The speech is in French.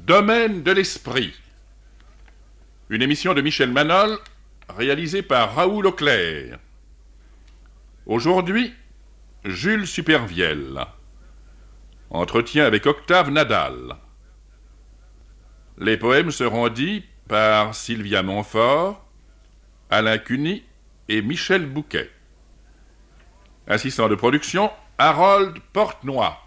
Domaine de l'esprit. Une émission de Michel Manol, réalisée par Raoul Auclair. Aujourd'hui, Jules Supervielle. Entretien avec Octave Nadal. Les poèmes seront dits par Sylvia Montfort, Alain Cuny et Michel Bouquet. Assistant de production, Harold Portenoy.